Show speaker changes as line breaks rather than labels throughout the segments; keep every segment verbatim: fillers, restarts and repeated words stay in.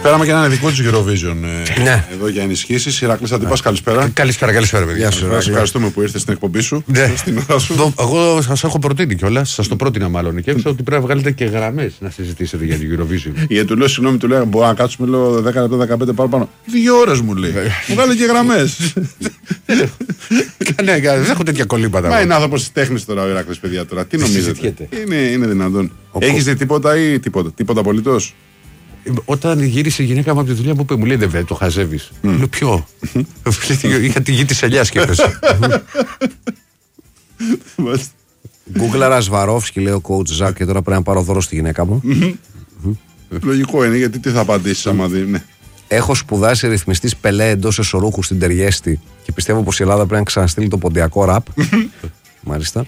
Φέραμε και έναν ειδικό της Eurovision
ναι.
εδώ για ενισχύσεις. Ηρακλής Αντίπας, καλησπέρα.
Καλησπέρα, καλησπέρα, παιδιά.
Σας ευχαριστούμε που ήρθατε στην εκπομπή σου.
Ναι.
Στην ώρα σου.
Εγώ σας έχω προτείνει κιόλας, σας το πρότεινα μάλλον. Και έψα ότι πρέπει να βγάλετε και γραμμές να συζητήσετε για την Eurovision.
Γιατί του λέω συγγνώμη, του λέω μπορώ να κάτσουμε λέω δέκα λεπτά δεκαπέντε παραπάνω. Δύο ώρες μου λέει. Μου βγάλε και γραμμές.
Ναι, δεν έχω τέτοια κολλήματα.
Μα είναι άνθρωπος της τέχνης τώρα ο Ηρακλής, παιδιά τώρα. Τι νομίζετε? Είναι δυνατόν? Έχεις δει τίποτα ή τίποτα? Τίποτα απολύτως?
Όταν γύρισε η γυναίκα μου από τη δουλειά μου είπε, μου λέει δεν το χαζεύεις. Mm. Λέω ποιο? Είχα τη γη της ελιάς και έπεσε.
Γκούγκλαρα Σβαρόφσκι, λέει ο coach Ζακ, και τώρα πρέπει να πάρω δώρο στη γυναίκα μου.
Λογικό είναι, γιατί τι θα απαντήσεις άμα δει, ναι.
Έχω σπουδάσει ρυθμιστής πελέ εντός εσωρούχου στην Τεριέστη και πιστεύω πως η Ελλάδα πρέπει να ξαναστείλει το ποντιακό ραπ. Μάλιστα.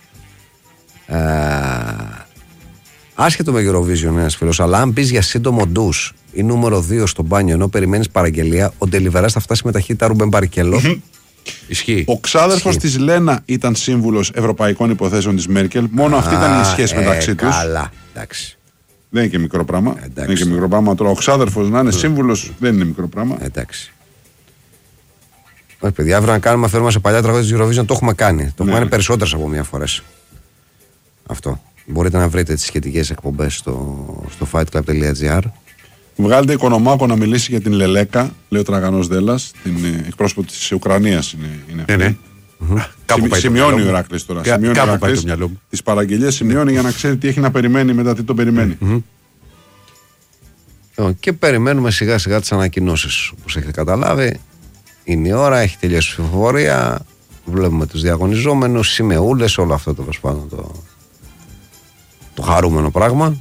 Άσχετο με Eurovision ένας φίλος, αλλά αν πεις για σύντομο ντους ή νούμερο δύο στο μπάνιο ενώ περιμένεις παραγγελία, ο Ντελιβεράς θα φτάσει με ταχύτητα Ρούμπεν Μπαρικέλο.
Ισχύει.
Ο ξάδερφος της Λένα ήταν σύμβουλος ευρωπαϊκών υποθέσεων της Μέρκελ. Μόνο αυτή ήταν η σχέση μεταξύ τους.
Καλά, εντάξει.
Δεν είναι και μικρό πράγμα. Δεν είναι και μικρό πράγμα. Τώρα ο ξάδερφος να είναι σύμβουλος δεν είναι μικρό πράγμα.
Εντάξει. Όχι, παιδιά, αύριο να κάνουμε αφιέρωμα σε παλιά τραγούδια της Eurovision, το έχουμε κάνει. Το έχουμε κάνει περισσότερες από μία φορές. Αυτό. Μπορείτε να βρείτε τις σχετικές εκπομπές στο, στο fightclub.gr.
Βγάλετε Οικονομάκο να μιλήσει για την Λελέκα, λέει ο Τραγανός Δέλλας, την εκπρόσωπο της Ουκρανίας είναι, είναι αυτή.
Ναι, ναι.
Σημει, σημειώνει ο Ηράκλης τώρα.
Κα,
σημειώνει
κάπου
ο
πάει το μυαλό μου.
Τις παραγγελίες σημειώνει για να ξέρει τι έχει να περιμένει μετά, τι το περιμένει.
Mm-hmm. Και περιμένουμε σιγά σιγά τις ανακοινώσεις. Όπως έχετε καταλάβει, είναι η ώρα, έχει τελειώσει η ψηφοφορία. Βλέπουμε τους διαγωνιζόμενους, σημεούλες, όλο αυτό το πάνω το, το χαρούμενο πράγμα.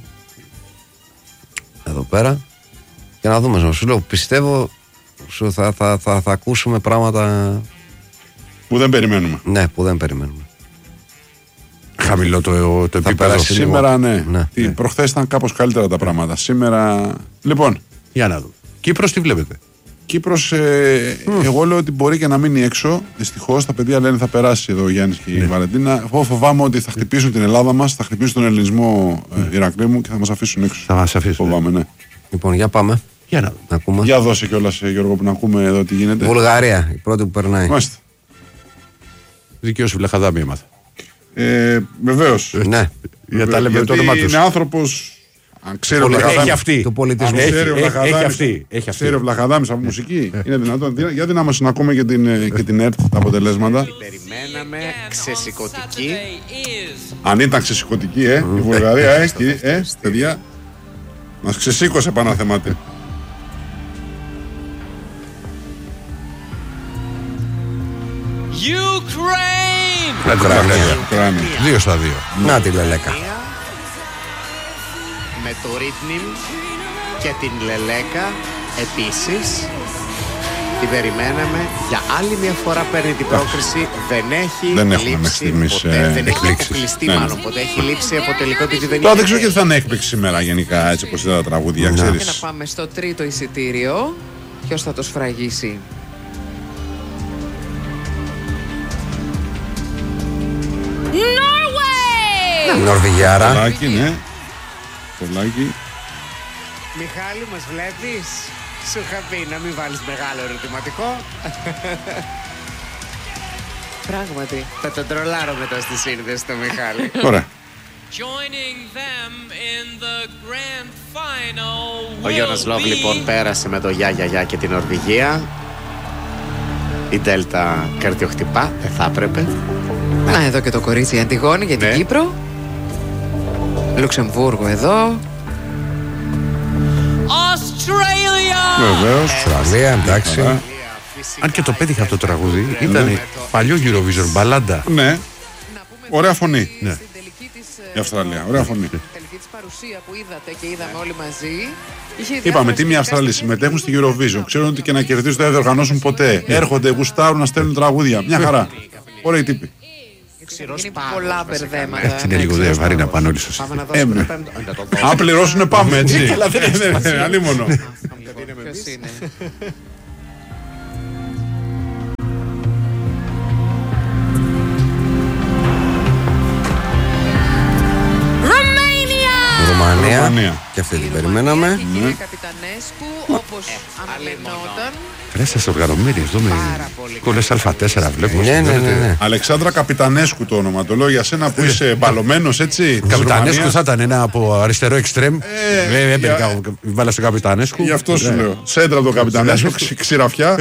Εδώ πέρα. Και να δούμε, σου λέω, πιστεύω σου θα, θα, θα, θα ακούσουμε πράγματα
που δεν περιμένουμε.
Ναι, που δεν περιμένουμε.
Χαμηλό το, το επίπεδο.
Σήμερα ναι.
ναι,
Τι,
ναι.
Προχθές ήταν κάπως καλύτερα τα πράγματα. Σήμερα. Λοιπόν.
Για να δούμε. Κύπρος τι βλέπετε?
Κύπρος, ε, mm. εγώ λέω ότι μπορεί και να μείνει έξω. Δυστυχώς τα παιδιά λένε θα περάσει εδώ ο Γιάννης και η ναι. Βαλεντίνα. Εγώ φοβάμαι ότι θα χτυπήσουν την Ελλάδα μας, θα χτυπήσουν τον ελληνισμό ε, Ηρακλή μου και θα μας αφήσουν έξω.
Θα μας αφήσουν.
Φοβάμαι, ναι.
Λοιπόν, για πάμε.
Για να
να ακούμε.
Για δώσε κιόλας, Γιώργο, που να ακούμε εδώ τι γίνεται.
Βουλγαρία, η πρώτη που περνάει.
Μάλιστα.
Δικαίωση Βλαχαδάμι έμαθα.
Ε, Βεβαίως.
Ναι.
Για τα λέμε το όνομα τους.
Είναι άνθρωπος. Αν ξέρει ο
Βλαχαδάμι.
Βλαχαδάμις.
Έχει αυτή.
Του πολιτισμού.
Έχει,
Ξέρει ο
έχει,
Βλαχαδάμις.
έχει αυτή. Έχει αυτή.
Ξέρει ο Βλαχαδάμις από μουσική. Είναι δυνατόν? Γιατί να μας να ακούμε και την, και την ΕΡΤ τα αποτελέσματα.
Περιμέναμε ξεσηκωτική.
Αν ήταν ξεσηκωτική, ε, η Βουλγαρία, ε, ε, παιδιά, μας ξεσήκωσε πάνω θεμάτι.
Ukraine!
Ουκρανία.
Δύο στα δύο.
Να τη Λελέκα.
Με το Ρίτνιμ και την Λελέκα επίσης. Την περιμέναμε. Για άλλη μια φορά παίρνει την πρόκριση. Δεν έχει
δεν έχουμε
λείψει
στιγμής,
ποτέ.
ε,
δεν έχει αποκλειστεί
ναι,
μάλλον ποτέ. Έχει λείψει από τελικό επειδή δεν
Τώρα δεν ξέρω γιατί θα είναι έκπληξη σήμερα γενικά, έτσι όπως είδα τα τραγούδια, ξέρεις.
Και να πάμε στο τρίτο εισιτήριο. Ποιος θα το σφραγίσει?
Νορβηγιάρα.
Πολάκι, ναι. Πολάκι.
Μιχάλη, μας βλέπεις? Σου είχα πει να μην βάλεις μεγάλο ερωτηματικό.
Πράγματι.
Θα τον τρολάρω μετά στη σύνδεση το Μιχάλη.
Ωραία.
Ο Γιώνας Λόβ λοιπόν πέρασε με το Γεια Γεια Γεια και την Νορβηγία. Η Δέλτα καρδιοχτυπά, δεν θα έπρεπε.
Να, εδώ και το κορίτσι Αντιγόνη για την
ναι.
Κύπρο. Λουξεμβούργο εδώ.
Βεβαίως.
Αυστραλία, εντάξει.
Αν και το πέτυχα αυτό το τραγούδι, ήταν παλιό Eurovision, μπαλάντα.
Ναι. Ωραία φωνή.
Ναι.
Η Αυστραλία, ωραία φωνή.
Τελική της παρουσία που είδατε και είδαμε όλοι μαζί.
Είπαμε τι μια Αυστραλία συμμετέχουν στη Eurovision. Ξέρουν ότι και να κερδίσουν δεν θα διοργανώσουν ποτέ. Έρχονται, γουστάρουν να στέλνουν τραγούδια. Μια χαρά. Ωραίοι τύποι.
Είναι πολλά μπερδέματα.
Έτσι είναι λίγο δε βαρύ να πάνε όλοι στο σύστημα.
Αν πληρώσουνε πάμε έτσι. Αλίμονο.
Ποιος είναι?
Ρουμανία. Γερμανία. Και αυτή την περιμέναμε.
Και η κυρία Καπιτανέσκου, όπως αναμενόταν.
Ρε σας οργανωμένοι, εδώ με κόλλες Α τέσσερα βλέπουμε.
Ναι, ναι, ναι, ναι.
Αλεξάνδρα Καπιτανέσκου το όνομα. Το λέω για σένα που είσαι μπαλωμένος έτσι.
Καπιτανέσκου θα ήταν ένα από αριστερό εξτρέμ.
Ε,
Έμπαινε, βάλα στο Καπιτανέσκου.
Γι' αυτό σου λέω. Σέντρα από το Καπιτανέσκου, ξηραφιά.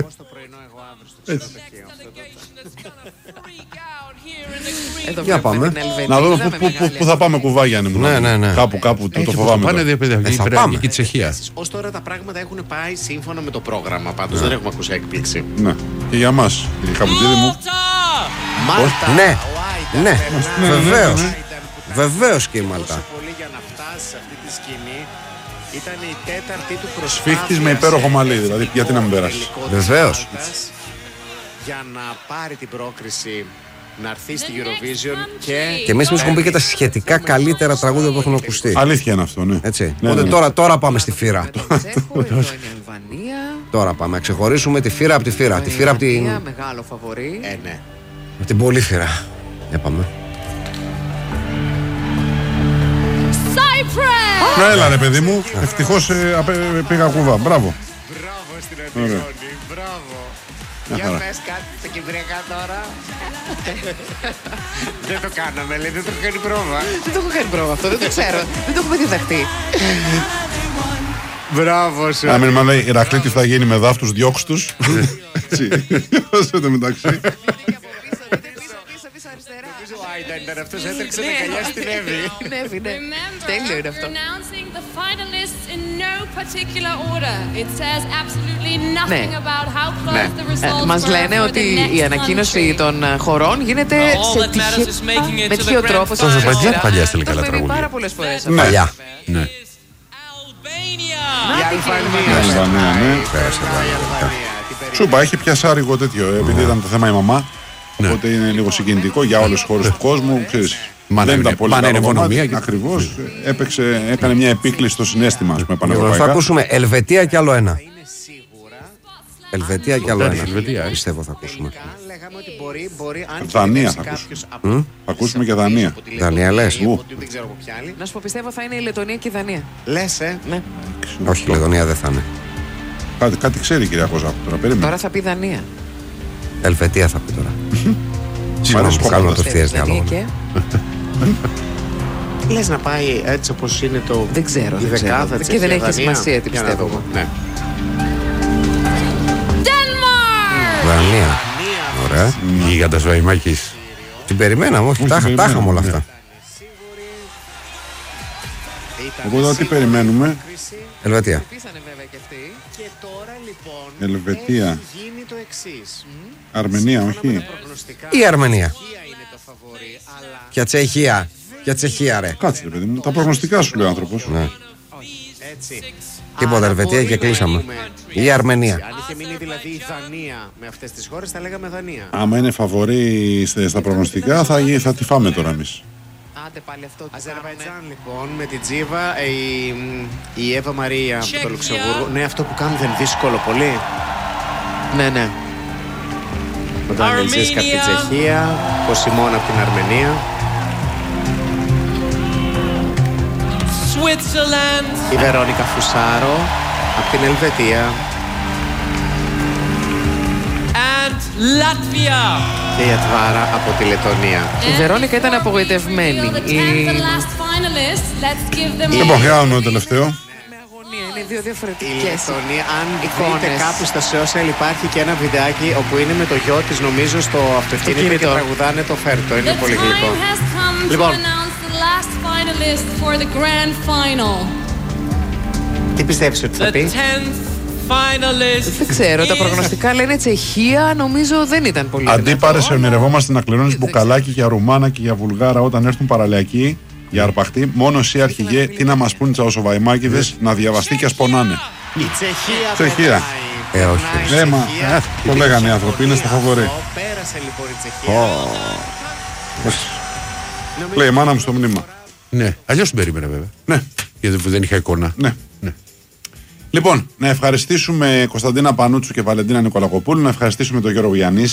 Εδώ
Για
βλέπουμε
πάμε.
την Ελβετίδα
Να δούμε
με
πού- πού- πού-
μεγάλη
πού θα πάμε κουβάγια μου.
Ναι, ναι, ναι.
Κάπου, κάπου το, το φοβάμαι.
Πάνε
τώρα.
δύο παιδιά,
θα
η
πάμε.
και η Τσεχία.
Ως τώρα τα πράγματα έχουν πάει σύμφωνα με το πρόγραμμα. Πάντως δεν έχουμε ακούσει έκπληξη.
Ναι. Και για μας, κύριε Χαμουτζίδη μου.
Μάλτα.
Ναι.
ο Άινταν
Ναι,
περνάει.
βεβαίως.
Ο Άινταν που τα
Βεβαίως και η
τόσο
Μάλτα.
πολύ για να φτάσει σε αυτή τη σκηνή. Ήταν η τέταρτη του προσπάθεια.
Σφίχτης με υπέροχο μαλλί, δηλαδή, γιατί να μην περάσει.
Βεβαίως.
Για να πάρει την πρόκριση να έρθει στη Eurovision και.
Και εμείς μας έχουν πει και τα σχετικά καλύτερα τραγούδια που έχουν ακουστεί.
Αλήθεια είναι αυτό, ναι.
Έτσι.
Ναι,
Οπότε
ναι.
τώρα, τώρα πάμε στη φύρα.
Τσέχο, εδώ είναι η Αλβανία.
Τώρα πάμε να ξεχωρίσουμε τη φύρα από τη φύρα. Τη φύρα από την,
Αλβανία, μεγάλο φαβορί.
Ε, ναι.
από την πολύ φύρα. Για πάμε.
Ναι, έλα ρε παιδί μου, ευτυχώς ε, απέ- πήγα κουβά. Μπράβο.
Μπράβο στην
Ωραία.
Αντιγόνη, μπράβο.
Μια
Για
χαρά.
πες κάτι στα κυπριακά τώρα. Δεν το κάναμε, λέει, δεν το έχω κάνει πρόβα.
Δεν το έχω κάνει πρόβα αυτό, δεν το ξέρω. Δεν το έχουμε διδαχτεί.
Μπράβο σου.
Να μην μα λέει Ηρακλήτη θα γίνει με δάφτους διώξ' τους. Έτσι. Όσο το μεταξύ.
Ο Άινταν ήταν αυτός, έτρεξε να αγκαλιάσει την Εύη.
Την Εύη, ναι. Τέλειο είναι αυτό.
Announcing the finalists in no particular order. It says absolutely nothing
Ναι.
about how close
Ναι.
the
Ε,
results
Μας
were
λένε
for
ότι
the next
η ανακοίνωση
country.
των ε, χωρών γίνεται
All
σε
that matters is making it
με
to the
τυχαίο
grand
τρόπο.
final.
Στο Αζερμπαϊτζάν παλιά έστειλε
Το
καλά
έχουμε πει
τραγούδια.
πάρα πολλές φορές.
Ναι.
Παλιά.
Ναι.
Albania.
Η Αλβανία.
Η Αλβανία, ναι.
Πέρασε
Η
εδώ.
Αλβανία. την περίμενε.
Σου είπα, έχει πιασάρικο τέτοιο. Επειδή ήταν το θέμα η μαμά.
Ναι.
Οπότε είναι λίγο συγκινητικό για όλες τις χώρες του κόσμου. Ξέρεις,
Μάνα
δεν
είναι-
ήταν πολύ
μάνα
καλό
είναι
κομμάτι.
μόνο μία και-
Ακριβώς. Έπαιξε, έκανε μια επίκληση στο συναίσθημα, ας πούμε,
Λοιπόν, θα
πανευρωπαϊκά.
ακούσουμε Ελβετία και άλλο ένα.
Είναι σίγουρα.
Ελβετία και άλλο
Εντάξει,
ένα.
Ελβετία, ε.
Πιστεύω θα ακούσουμε.
Τελικά λέγαμε ότι μπορεί, μπορεί αν και
Δανία
δεν
θα
παίξει
ακούσουμε.
κάποιος από-
Θα ακούσουμε και Δανία.
από τη
Δανία
Λετωνία
λες.
ή από
Ου.
τη- Δεν ξέρω από ποια άλλη.
Να σου πω, πιστεύω θα είναι η Λετωνία και η Δανία.
Λες, ε.
Ναι.
Όχι, η Λετωνία δεν θα είναι.
Κάτι, κάτι ξέρει η κυρία Κοζάπου τώρα. Περίμενε.
Τώρα θα πει Δανία.
Ελβετία θα πει τώρα.
Μ'
Συγγνώμη
αρέσει
που κάνω
κόμματα.
απευθείας
Δανία
διάλογο.
και.
Λες να πάει έτσι όπως είναι το.
Δεν ξέρω,
η
δεν ξέρω.
δεκάδα
Και
Τσεχία,
δεν έχει
Δανία.
σημασία τι
Για να
πιστεύω
δούμε.
εγώ.
Ναι.
Δανία. Ωραία.
Γίγαντας Βαϊμάκης.
Την περιμέναμε, όχι.
Όχι,
Τα
την
είχα- τα είχαμε όλα
περιμέναμε,
αυτά.
Ήταν
Οπότε τώρα τι
σίγουρη
περιμένουμε.
πρόκριση.
Ελβετία.
Πείσανε βέβαια και αυτοί.
Και τώρα λοιπόν.
Ελβετία.
Έχει γίνει το εξής.
Αρμενία,
Σύμφωνα με
όχι.
τα προγνωστικά,
Η Αρμενία.
Τσεχία είναι το φαβορί, αλλά
Για Τσεχία. Για Τσεχία, ρε.
Κάτσε ρε παιδί μου. Τα προγνωστικά σου λέει ο άνθρωπος.
Ναι.
έτσι.
Τίποτα,
Άρα
Ελβετία
μπορεί
και
να
κλείσαμε.
έχουμε-
Η Αρμενία.
Αν είχε μείνει δηλαδή η Δανία με αυτές τις χώρες, θα λέγαμε Δανία.
Άμα είναι φαβορή στα στα προγνωστικά, θα, γι- θα τη φάμε τώρα εμείς.
Άντε πάλι αυτό το
Αζερβαϊτζάν λοιπόν με την Τζίβα, η, η Εύα Μαρία από το
Τσεχία.
Λουξεμβούργο. Ναι, αυτό που κάνουν δεν είναι δύσκολο πολύ.
Ναι, ναι.
Ο Ντάνιελ Ζίσκα από την
Αρμενία.
Τσεχία, ο Σιμών από την Αρμενία.
Switzerland.
Η Βερόνικα Φουσάρο από την Ελβετία.
And Latvia.
Και η Ατβάρα από τη Λετωνία.
Η Βερόνικα ήταν απογοητευμένη. Η...
Λοιπόν, για να δούμε το τελευταίο.
Με αγωνία, είναι δύο
Η
διαφορετικές
Λετωνία, αν
εικόνες.
δείτε κάπου στα social υπάρχει και ένα βιντεάκι όπου είναι με το γιο της νομίζω στο αυτοκίνητο και
Αυτοκίνητο.
τραγουδάνε το φέρτο. Είναι
The
πολύ γλυκό.
time has come to
Λοιπόν.
announce the last finalist for the grand final.
Τι πιστεύεις ότι θα
The
πει?
tenth finalist.
Δεν ξέρω, τα
is
προγνωστικά λένε Τσεχία, νομίζω δεν ήταν πολύ
Αντί
δυνατό,
πάρε σε
αλλά-
ονειρευόμαστε να κληρώνει
Δεν
μπουκαλάκι για Ρουμάνα και για Βουλγάρα όταν έρθουν παραλιακοί για αρπαχτή, μόνο εσύ αρχηγέ, τι να μας πούν τσαοσοβαϊμάκηδες, να διαβαστεί και ας πονάνε.
Η Τσεχία
Τσεχία.
περνάει.
Ε, όχι.
Περνάει η
Ε, μα,
Τσεχία.
ε, το λέγανε οι άνθρωποι, είναι στα
Αυτό,
φαβορί.
Πέρασε λοιπόν η Τσεχία. Νομίζω
Λέει η μάνα μου στο μνήμα.
Ναι, αλλιώς την περίμενα βέβαια.
Ναι,
Γιατί δεν είχα εικόνα.
ναι.
Ναι.
Λοιπόν, να ευχαριστήσουμε Κωνσταντίνα Πανούτσου και Βαλεντίνα Νικολακοπούλου, να ευχαριστήσουμε τον Γιώργο Γιαννή.